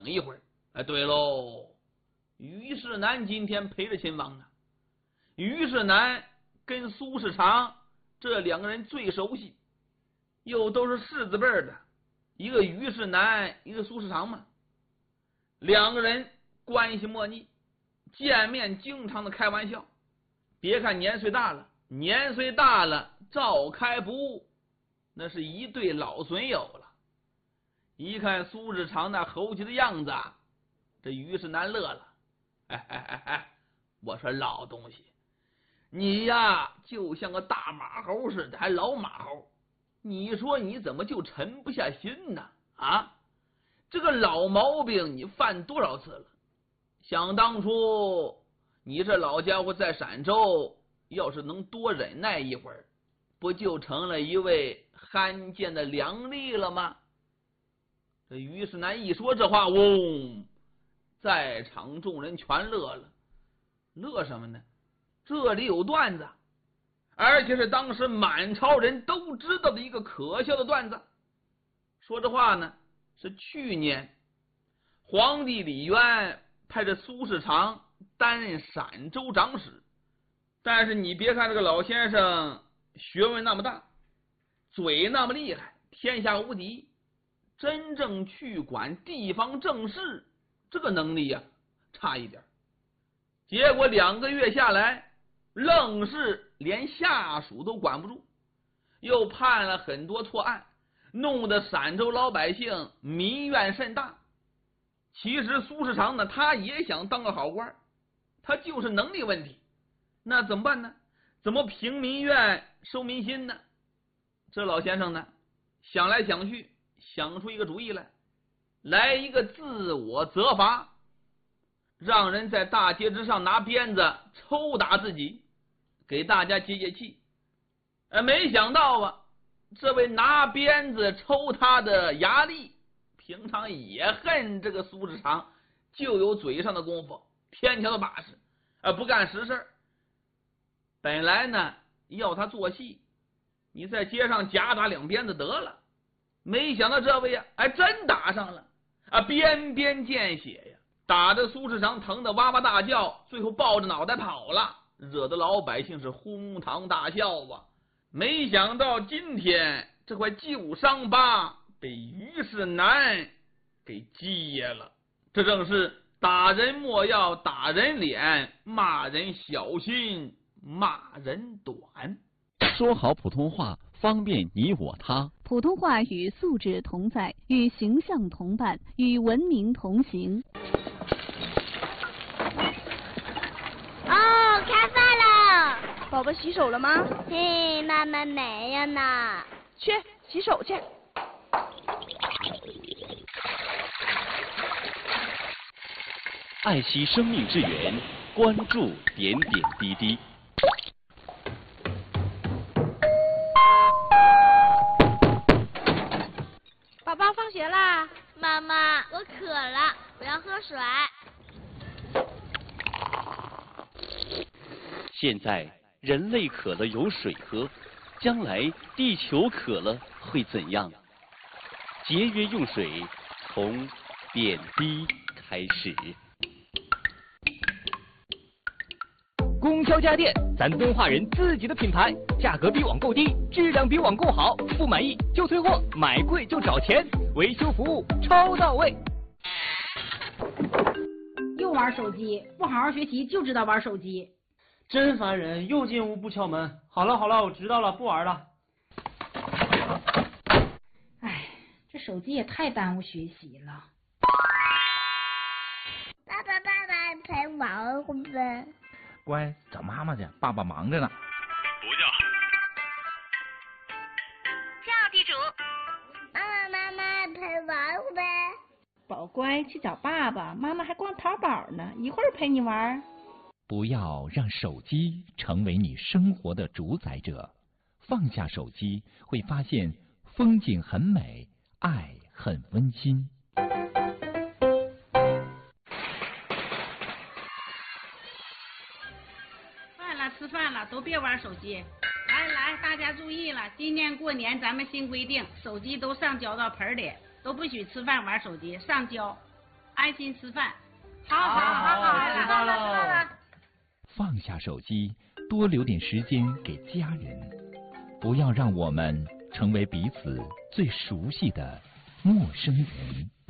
一会儿。对喽，于世南今天陪着亲王呢。于世南跟苏世长这两个人最熟悉，又都是世字辈的，一个于世南，一个苏世长嘛。两个人关系莫逆，见面经常的开玩笑。别看年岁大了，照开不误，那是一对老损友了。一看苏世长那猴急的样子，这于世南乐了。我说老东西，你呀就像个大马猴似的，还老马猴，你说你怎么就沉不下心呢？这个老毛病你犯多少次了？想当初你这老家伙在陕州，要是能多忍耐一会儿，不就成了一位罕见的良吏了吗？这于世南一说这话，嗡，在场众人全乐了。乐什么呢？这里有段子，而且是当时满朝人都知道的一个可笑的段子。说这话呢，是去年皇帝李渊派着苏世长担任陕州长史，但是你别看这个老先生学问那么大，嘴那么厉害，天下无敌，真正去管地方政事这个能力呀差一点。结果2个月下来，愣是连下属都管不住，又判了很多错案，弄得陕州老百姓民怨甚大。其实苏世长呢，他也想当个好官，他就是能力问题。那怎么办呢？怎么平民怨收民心呢？这老先生呢，想来想去，想出一个主意来一个自我责罚，让人在大街之上拿鞭子抽打自己，给大家解解气。没想到这位拿鞭子抽他的衙吏，平常也恨这个苏世长，就有嘴上的功夫，天条的把式，不干实事。本来呢要他做戏，你在街上夹打2鞭子得了，没想到这位还真打上了，边边见血呀，打得苏世长疼得哇哇大叫，最后抱着脑袋跑了，惹得老百姓是哄堂大笑没想到今天这块旧伤疤被于世南给揭了，这正是打人莫要打人脸，骂人小心骂人短。 说好普通话，方便你我他。 普通话与素质同在，与形象同伴，与文明同行。 哦，开饭了！ 宝宝洗手了吗？ 嘿，妈妈没有呢。 去洗手去。 爱惜生命之源，关注点点滴滴。 宝宝放学啦。 妈妈，我渴了，我要喝水。 现在人类渴了有水喝，将来地球渴了会怎样？节约用水，从点滴开始。 供销家电，咱敦化人自己的品牌，价格比网购低，质量比网购好，不满意就退货，买贵就找钱，维修服务超到位。 又玩手机，不好好学习就知道玩手机， 真烦人！又进屋不敲门。好了好了，我知道了，不玩了。 哎，这手机也太耽误学习了。 爸爸陪玩会呗。 乖，找妈妈去，爸爸忙着呢。 不叫。 叫地主。妈妈陪玩会呗。 宝乖，去找爸爸，妈妈还逛淘宝呢，一会儿陪你玩。 不要让手机成为你生活的主宰者，放下手机，会发现风景很美，爱很温馨。 吃饭了，都别玩手机。来，大家注意了，今年过年咱们新规定，手机都上交到盆里，都不许吃饭玩手机，上交。 安心吃饭。好， 知道了。 放下手机，多留点时间给家人，不要让我们成为彼此最熟悉的陌生人。